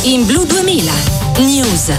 in Blu 2000 News.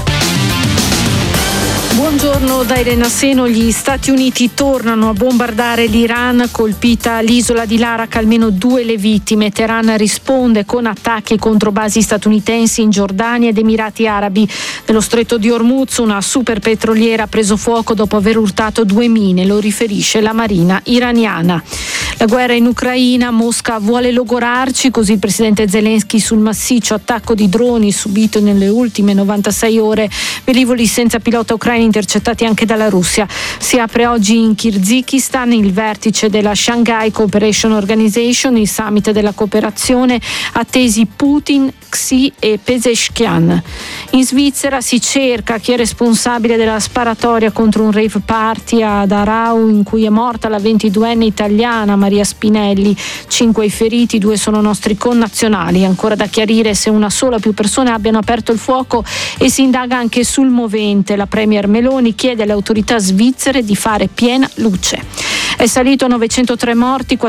Buongiorno da Elena Seno. Gli Stati Uniti tornano a bombardare l'Iran, colpita l'isola di Larak, almeno 2 le vittime. Teheran risponde con attacchi contro basi statunitensi in Giordania ed Emirati Arabi. Nello stretto di Hormuz una superpetroliera ha preso fuoco dopo aver urtato 2 mine, lo riferisce la marina iraniana. La guerra in Ucraina, Mosca vuole logorarci, così il presidente Zelensky sul massiccio attacco di droni subito nelle ultime 96 ore, velivoli senza pilota ucraini intercettati anche dalla Russia. Si apre oggi in Kirghizistan il vertice della Shanghai Cooperation Organization, il summit della cooperazione, attesi Putin, Xi e Pezeshkian. In Svizzera si cerca chi è responsabile della sparatoria contro un rave party ad Aarau in cui è morta la 22enne italiana Maria Spinelli. 5 i feriti, 2 sono nostri connazionali. Ancora da chiarire se una sola o più persone abbiano aperto il fuoco e si indaga anche sul movente. La premier Meloni chiede alle autorità svizzere di fare piena luce. È salito a 903 morti,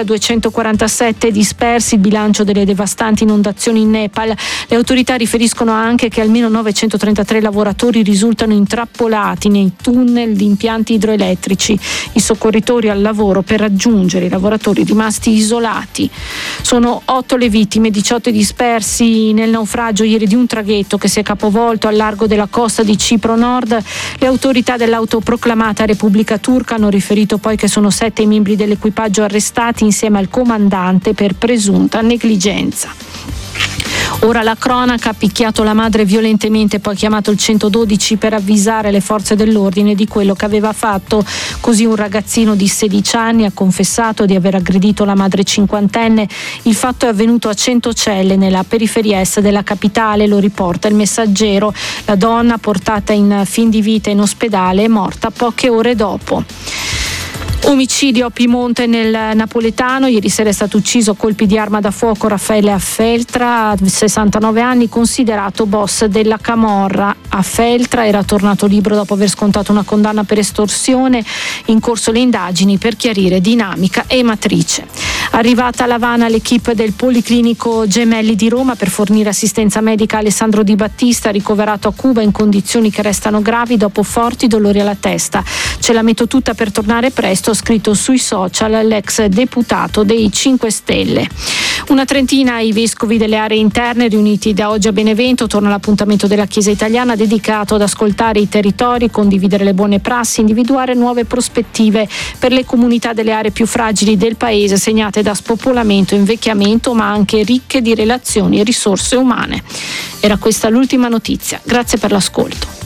4.247 dispersi il bilancio delle devastanti inondazioni in Nepal. Le autorità riferiscono anche che almeno 933 lavoratori risultano intrappolati nei tunnel di impianti idroelettrici. I soccorritori al lavoro per raggiungere i lavoratori rimasti isolati. Sono 8 le vittime, 18 i dispersi nel naufragio ieri di un traghetto che si è capovolto al largo della costa di Cipro Nord. Le autorità dell'autoproclamata Repubblica Turca hanno riferito poi che sono 7 i membri dell'equipaggio arrestati insieme al comandante per presunta negligenza. Ora la cronaca: ha picchiato la madre violentemente, poi chiamato il 112 per avvisare le forze dell'ordine di quello che aveva fatto. Così un ragazzino di 16 anni ha confessato di aver aggredito la madre 50enne. Il fatto è avvenuto a Centocelle, nella periferia est della capitale, lo riporta il Messaggero. La donna, portata in fin di vita in ospedale, è morta poche ore dopo. Omicidio a Piemonte nel napoletano. Ieri sera è stato ucciso a colpi di arma da fuoco Raffaele Affeltra, 69 anni, considerato boss della camorra. Affeltra era tornato libero dopo aver scontato una condanna per estorsione. In corso le indagini per chiarire dinamica e matrice. Arrivata a L'Avana l'equipe del Policlinico Gemelli di Roma per fornire assistenza medica a Alessandro Di Battista, ricoverato a Cuba in condizioni che restano gravi dopo forti dolori alla testa. Ce la metto tutta per tornare presto, scritto sui social l'ex deputato dei 5 Stelle. Una trentina i vescovi delle aree interne riuniti da oggi a Benevento. Torna l'appuntamento della Chiesa italiana dedicato ad ascoltare i territori, condividere le buone prassi, individuare nuove prospettive per le comunità delle aree più fragili del paese, segnate da spopolamento, invecchiamento, ma anche ricche di relazioni e risorse umane. Era questa l'ultima notizia. Grazie per l'ascolto.